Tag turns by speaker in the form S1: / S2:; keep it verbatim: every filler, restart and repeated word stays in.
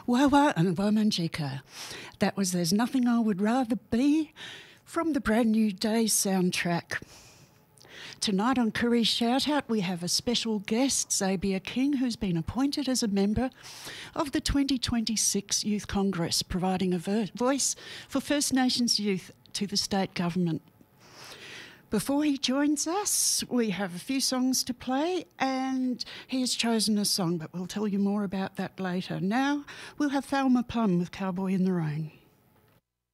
S1: Wawa and Womanjika. That was There's Nothing I Would Rather Be from the Brand New Day soundtrack. Tonight on Koori Shout Out we have a special guest, Xavier King, who's been appointed as a member of the twenty twenty-six Youth Congress, providing a vo- voice for First Nations youth to the state government. Before he joins us, we have a few songs to play, and he has chosen a song, but we'll tell you more about that later. Now we'll have Thelma Plum with Cowboy in the Rain.